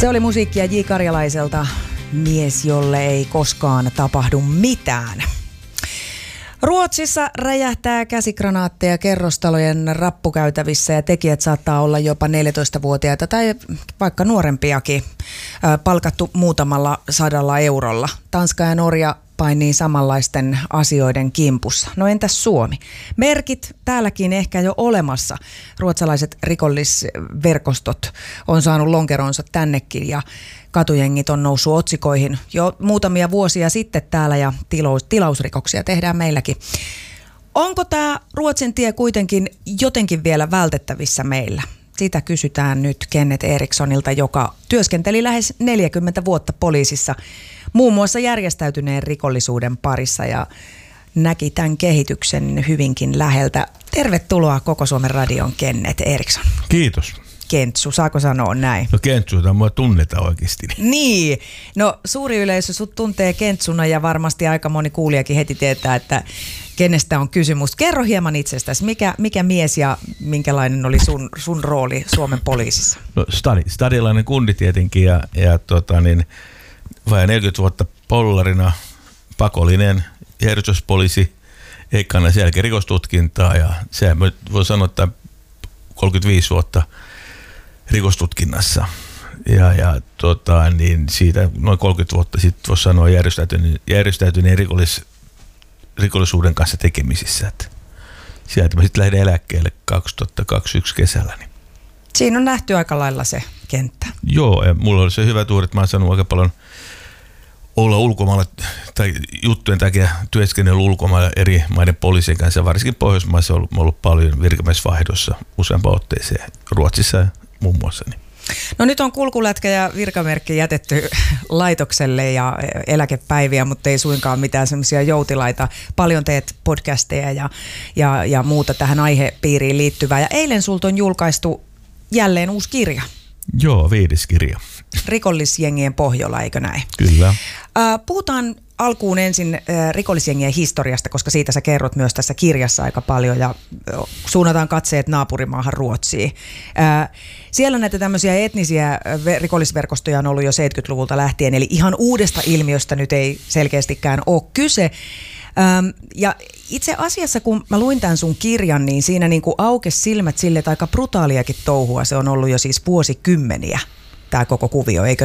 Se oli musiikkia J. Karjalaiselta, mies, jolle ei koskaan tapahdu mitään. Ruotsissa räjähtää käsikranaatteja kerrostalojen rappukäytävissä ja tekijät saattaa olla jopa 14-vuotiaita tai vaikka nuorempiakin, palkattu muutamalla 100 eurolla. Tanska ja Norja painii samanlaisten asioiden kimpussa. No entäs Suomi? Merkit täälläkin ehkä jo olemassa. Ruotsalaiset rikollisverkostot on saanut lonkeronsa tännekin ja katujengit on noussut otsikoihin jo muutamia vuosia sitten täällä ja tilausrikoksia tehdään meilläkin. Onko tämä Ruotsin tie kuitenkin jotenkin vielä vältettävissä meillä? Sitä kysytään nyt Kenneth Erikssonilta, joka työskenteli lähes 40 vuotta poliisissa, muun muassa järjestäytyneen rikollisuuden parissa ja näki tämän kehityksen hyvinkin läheltä. Tervetuloa Koko Suomen Radion, Kenneth Eriksson. Kiitos. Kentsu, saako sanoa näin? No Kentsu, jota mua tunnetaan oikeasti. Niin, no suuri yleisö sut tuntee Kentsuna ja varmasti aika moni kuulijakin heti tietää, että kenestä on kysymys. Kerro hieman itsestäsi, mikä mies ja minkälainen oli sun rooli Suomen poliisissa? No stadilainen kundi tietenkin ja vajaa 40 vuotta pollarina, pakollinen järjestyspoliisi, ekana sen jälkeen rikostutkintaa ja se voi sanoa, että 35 vuotta rikostutkinnassa ja siitä noin 30 vuotta sitten voisi sanoa järjestäytyneen rikollisuuden kanssa tekemisissä. Että sieltä mä sitten lähdin eläkkeelle 2021 kesällä. Niin. Siinä on nähty aika lailla se kenttä. Joo, ja mulla oli se hyvä tuuri, että mä oon saanut aika paljon olla ulkomailla tai juttujen takia työskennellyt ulkomailla eri maiden poliisien kanssa. Varsinkin Pohjoismaissa on ollut paljon virkamiesvaihdossa useampaan otteeseen, Ruotsissa muun muassa. Niin. No nyt on kulkulätkä ja virkamerkki jätetty laitokselle ja eläkepäiviä, mutta ei suinkaan mitään semmoisia joutilaita. Paljon teet podcasteja ja muuta tähän aihepiiriin liittyvää. Ja eilen sulta on julkaistu jälleen uusi kirja. Joo, 5. kirja. Rikollisjengien Pohjola, eikö näin? Kyllä. Puhutaan alkuun ensin rikollisjengien historiasta, koska siitä sä kerrot myös tässä kirjassa aika paljon ja suunnataan katseet naapurimaahan Ruotsiin. Siellä näitä tämmöisiä etnisiä rikollisverkostoja on ollut jo 70-luvulta lähtien, eli ihan uudesta ilmiöstä nyt ei selkeästikään ole kyse. Ja itse asiassa, kun mä luin tämän sun kirjan, niin siinä niin kuin aukesi silmät sille, että aika brutaaliakin touhua se on ollut jo siis vuosikymmeniä, tämä koko kuvio, eikö